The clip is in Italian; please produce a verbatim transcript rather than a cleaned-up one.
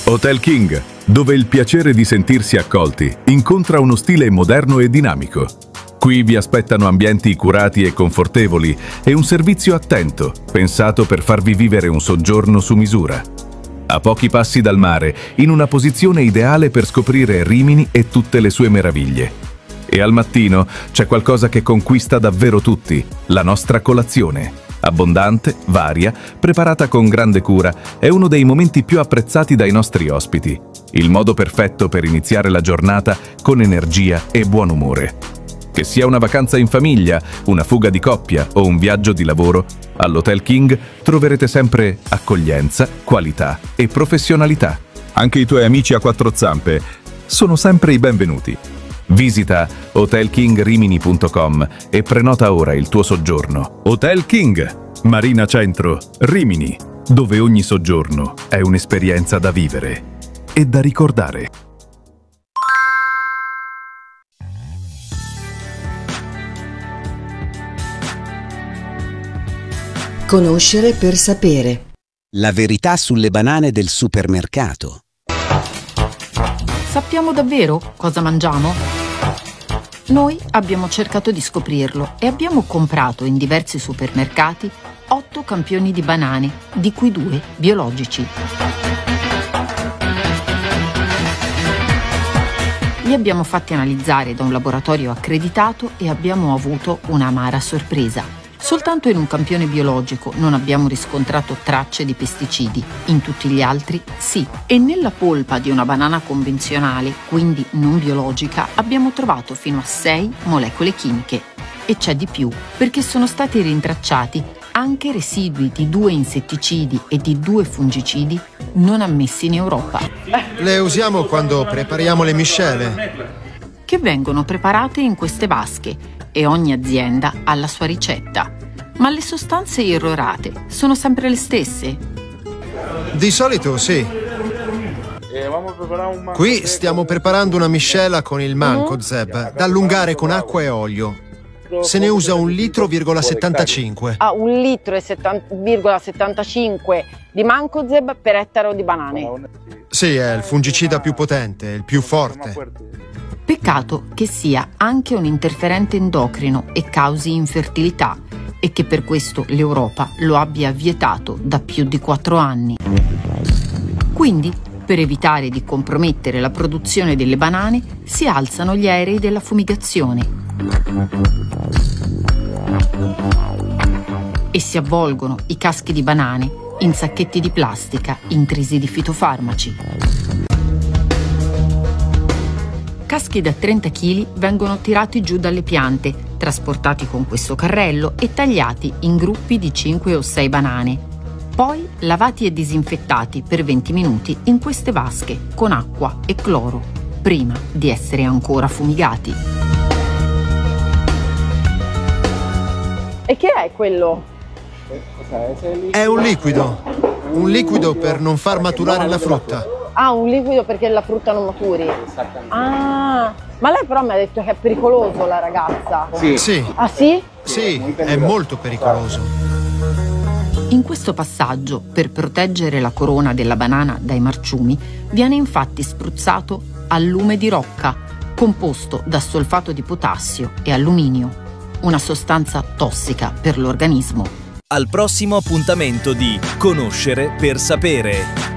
Hotel King, dove il piacere di sentirsi accolti incontra uno stile moderno e dinamico. Qui vi aspettano ambienti curati e confortevoli e un servizio attento, pensato per farvi vivere un soggiorno su misura. A pochi passi dal mare, in una posizione ideale per scoprire Rimini e tutte le sue meraviglie. E al mattino c'è qualcosa che conquista davvero tutti, la nostra colazione. Abbondante, varia, preparata con grande cura, è uno dei momenti più apprezzati dai nostri ospiti. Il modo perfetto per iniziare la giornata con energia e buon umore. Che sia una vacanza in famiglia, una fuga di coppia o un viaggio di lavoro, all'Hotel King troverete sempre accoglienza, qualità e professionalità. Anche i tuoi amici a quattro zampe sono sempre i benvenuti. Visita hotel king rimini punto com e prenota ora il tuo soggiorno. Hotel King, Marina Centro, Rimini, dove ogni soggiorno è un'esperienza da vivere e da ricordare. Conoscere per sapere. La verità sulle banane del supermercato. Sappiamo davvero cosa mangiamo? Noi abbiamo cercato di scoprirlo e abbiamo comprato in diversi supermercati otto campioni di banane, di cui due biologici. Li abbiamo fatti analizzare da un laboratorio accreditato e abbiamo avuto un'amara sorpresa. Soltanto in un campione biologico non abbiamo riscontrato tracce di pesticidi, in tutti gli altri sì. E nella polpa di una banana convenzionale, quindi non biologica, abbiamo trovato fino a sei molecole chimiche. E c'è di più, perché sono stati rintracciati anche residui di due insetticidi e di due fungicidi non ammessi in Europa. Le usiamo quando prepariamo le miscele, che vengono preparate in queste vasche, e ogni azienda ha la sua ricetta. Ma le sostanze irrorate sono sempre le stesse? Di solito sì. Qui stiamo preparando una miscela con il Mancozeb, da allungare con acqua e olio. Se ne usa un litro virgola settantacinque. Ah, un litro virgola settantacinque di Mancozeb per ettaro di banane. Sì, è il fungicida più potente, il più forte. Peccato che sia anche un interferente endocrino e causi infertilità e che per questo l'Europa lo abbia vietato da più di quattro anni. Quindi, per evitare di compromettere la produzione delle banane, si alzano gli aerei della fumigazione e si avvolgono i caschi di banane in sacchetti di plastica intrisi di fitofarmaci. Caschi da trenta chili vengono tirati giù dalle piante, trasportati con questo carrello e tagliati in gruppi di cinque o sei banane. Poi lavati e disinfettati per venti minuti in queste vasche con acqua e cloro, prima di essere ancora fumigati. E che è quello? È un liquido, un liquido per non far maturare la frutta. Ah, un liquido perché la frutta non maturi. Ah, ma lei però mi ha detto che è pericoloso, la ragazza. Sì. Sì. Ah sì? Sì, è molto pericoloso. In questo passaggio, per proteggere la corona della banana dai marciumi, viene infatti spruzzato allume di rocca, composto da solfato di potassio e alluminio, una sostanza tossica per l'organismo. Al prossimo appuntamento di Conoscere per sapere.